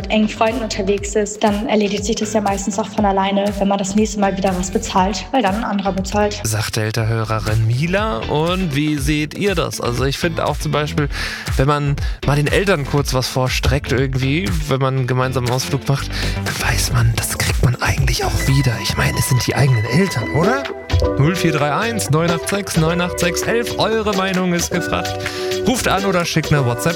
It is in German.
mit engen Freunden unterwegs ist, dann erledigt sich das ja meistens auch von alleine, wenn man das nächste Mal wieder was bezahlt, weil dann ein anderer bezahlt. Sagt Delta-Hörerin Mila. Und wie seht ihr das? Also ich finde auch zum Beispiel, wenn man mal den Eltern kurz was vorstreckt irgendwie, wenn man einen gemeinsamen Ausflug macht, dann weiß man, das kriegt man eigentlich auch wieder. Ich meine, es sind die eigenen Eltern, oder? 0431 986 986 11. Eure Meinung ist gefragt. Ruft an oder schickt eine WhatsApp.